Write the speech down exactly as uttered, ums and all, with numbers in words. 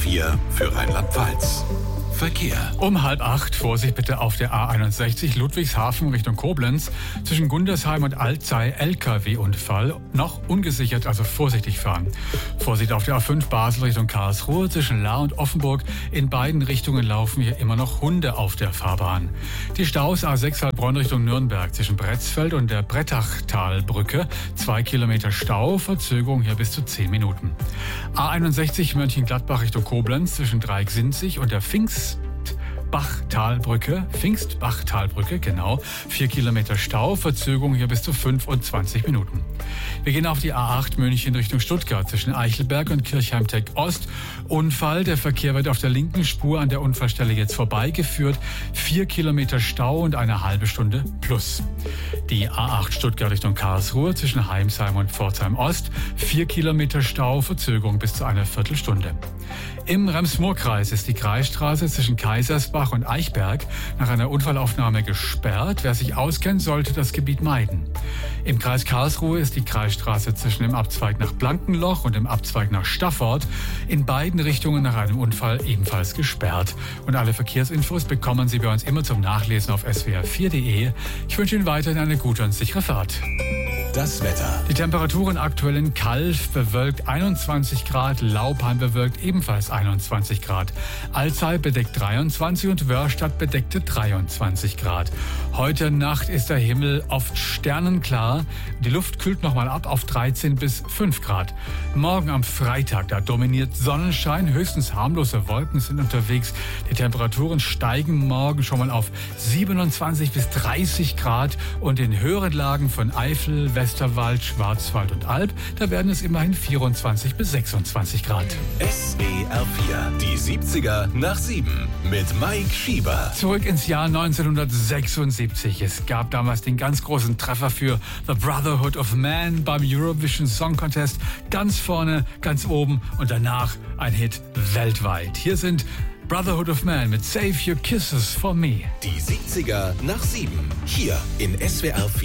vier für Rheinland-Pfalz. Verkehr. Um halb acht, Vorsicht bitte auf der A einundsechzig Ludwigshafen Richtung Koblenz. Zwischen Gundersheim und Alzey L K W-Unfall. Noch ungesichert, also vorsichtig fahren. Vorsicht auf der A fünf Basel Richtung Karlsruhe. Zwischen Lahr und Offenburg. In beiden Richtungen laufen hier immer noch Hunde auf der Fahrbahn. Die Staus A sechs Heilbronn Richtung Nürnberg. Zwischen Bretzfeld und der Brettachtalbrücke. Zwei Kilometer Stau, Verzögerung hier bis zu zehn Minuten. A einundsechzig Mönchengladbach Richtung Koblenz. Zwischen Dreiecksinzig und der Pfingst Bachtalbrücke, Pfingstbachtalbrücke, genau. Vier Kilometer Stau, Verzögerung hier bis zu fünfundzwanzig Minuten. Wir gehen auf die A acht München Richtung Stuttgart zwischen Eichelberg und Kirchheim-Tech Ost. Unfall, der Verkehr wird auf der linken Spur an der Unfallstelle jetzt vorbeigeführt. Vier Kilometer Stau und eine halbe Stunde plus. Die A acht Stuttgart Richtung Karlsruhe zwischen Heimsheim und Pforzheim Ost. Vier Kilometer Stau, Verzögerung bis zu einer Viertelstunde. Im Rems-Murr-Kreis ist die Kreisstraße zwischen Kaisersbach und Eichberg nach einer Unfallaufnahme gesperrt. Wer sich auskennt, sollte das Gebiet meiden. Im Kreis Karlsruhe ist die Kreisstraße zwischen dem Abzweig nach Blankenloch und dem Abzweig nach Staffort in beiden Richtungen nach einem Unfall ebenfalls gesperrt. Und alle Verkehrsinfos bekommen Sie bei uns immer zum Nachlesen auf S W R vier Punkt de. Ich wünsche Ihnen weiterhin eine gute und sichere Fahrt. Das Wetter. Die Temperaturen aktuell in Calw bewölkt einundzwanzig Grad, Laupheim bewölkt ebenfalls einundzwanzig Grad. Alzey bedeckt dreiundzwanzig und Wörrstadt bedeckte dreiundzwanzig Grad. Heute Nacht ist der Himmel oft sternenklar. Die Luft kühlt nochmal ab auf dreizehn bis fünf Grad. Morgen am Freitag, da dominiert Sonnenschein, höchstens harmlose Wolken sind unterwegs. Die Temperaturen steigen morgen schon mal auf siebenundzwanzig bis dreißig Grad und in höheren Lagen von Eifel, Westerwald, Schwarzwald und Alb, da werden es immerhin vierundzwanzig bis sechsundzwanzig Grad. S W R vier, die siebziger nach sieben mit Mike Schieber. Zurück ins Jahr neunzehnhundertsechsundsiebzig. Es gab damals den ganz großen Treffer für The Brotherhood of Man beim Eurovision Song Contest. Ganz vorne, ganz oben und danach ein Hit weltweit. Hier sind Brotherhood of Man mit Save Your Kisses for Me. Die siebziger nach sieben, hier in S W R vier.